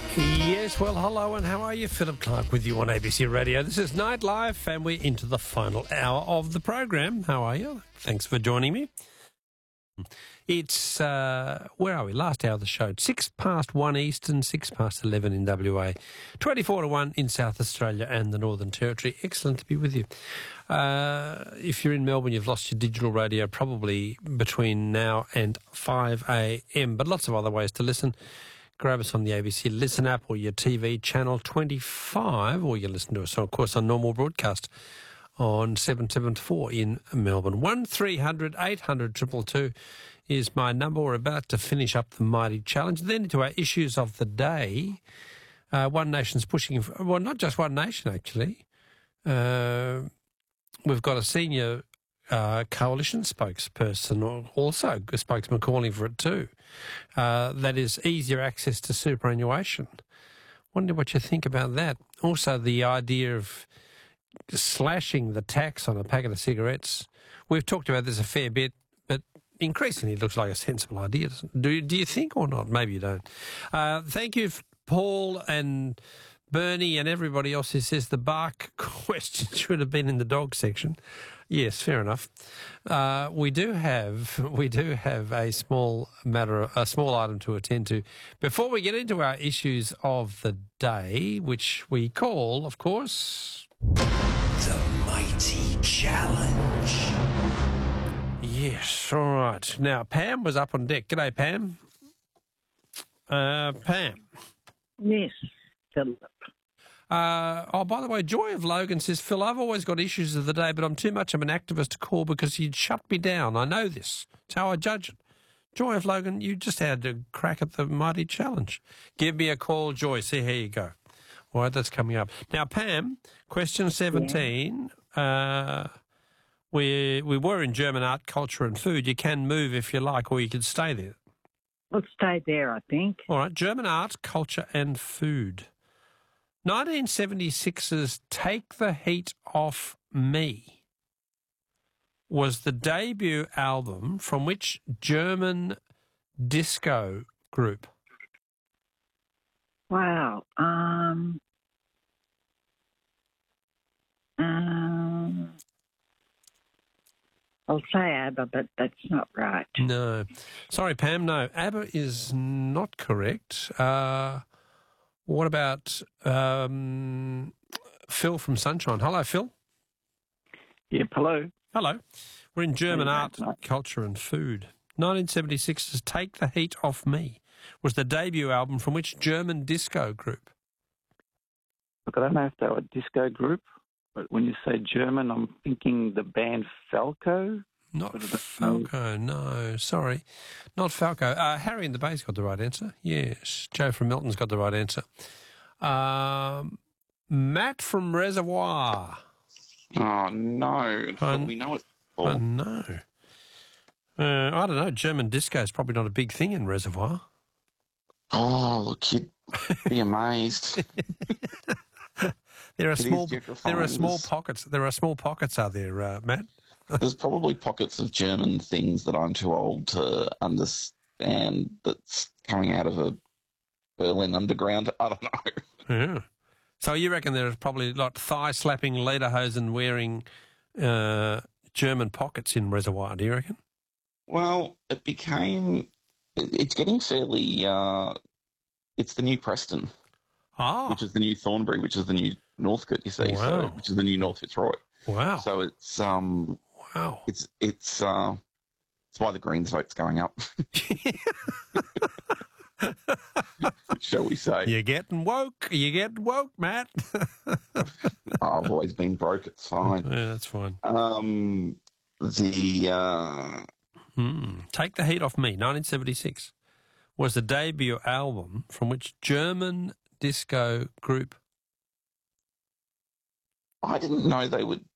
Yes, well, hello and how are you? Philip Clark with you on ABC Radio. This is Night Live and we're into the final hour of the program. How are you? Thanks for joining me. It's, where are we? Last hour of the show. 1:06 Eastern, 11 in WA. 24-1 in South Australia and the Northern Territory. Excellent to be with you. If you're in Melbourne, you've lost your digital radio probably between now and 5 a.m, but lots of other ways to listen. Grab us on the ABC Listen app or your TV channel 25, or you listen to us, of course, on normal broadcast on 774 in Melbourne. 1300 800 222 is my number. We're about to finish up the Mighty Challenge. Then into our issues of the day. One Nation's pushing, well, not just One Nation, actually. We've got a senior coalition spokesperson, also a spokesman calling for it too. That is easier access to superannuation. Wonder what you think about that. Also, the idea of slashing the tax on a packet of cigarettes. We've talked about this a fair bit, but increasingly it looks like a sensible idea. Do you think or not? Maybe you don't. Thank you, Paul and Bernie and everybody else who says the bark question should have been in the dog section. Yes, fair enough. We do have a small item to attend to before we get into our issues of the day, which we call, of course, The Mighty Challenge. Yes, all right. Now, Pam was up on deck. G'day, Pam. Pam. Yes, Philip. By the way, Joy of Logan says, Phil, I've always got issues of the day, but I'm too much of an activist to call because you'd shut me down. I know this. It's how I judge it. Joy of Logan, you just had a crack at the Mighty Challenge. Give me a call, Joy. See how you go. All right, that's coming up. Now, Pam, question 17. Yeah. We were in German art, culture and food. You can move if you like, or you can stay there. Let's stay there, I think. All right, German art, culture and food. 1976's Take the Heat Off Me was the debut album from which German disco group? Wow. I'll say ABBA, but that's not right. No. Sorry, Pam, no. ABBA is not correct. What about Phil from Sunshine? Hello, Phil. Yep, hello. Hello. We're in German art, culture and food. 1976's Take the Heat Off Me was the debut album from which German disco group? Look, I don't know if they were a disco group, but when you say German, I'm thinking the band Falco. Not Falco, no, sorry. Not Falco. Harry in the Bay's got the right answer. Yes, Joe from Milton's got the right answer. Matt from Reservoir. Oh, no. We know it. Oh, no. I don't know. German disco is probably not a big thing in Reservoir. Oh, look, you'd be amazed. There are small pockets. There are small pockets, are there, Matt? There's probably pockets of German things that I'm too old to understand that's coming out of a Berlin underground. I don't know. Yeah. So you reckon there's probably like thigh-slapping, lederhosen wearing German pockets in Reservoir, do you reckon? Well, it's getting fairly, it's the new Preston. Which is the new Thornbury, which is the new Northcote, you see, wow. which is the new North Fitzroy. Wow. So it's wow. It's why the Greens vote's going up. Shall we say? You're getting woke, Matt. I've always been broke, it's fine. Yeah, that's fine. Take the Heat Off Me, 1976, was the debut album from which German disco group? I didn't know they would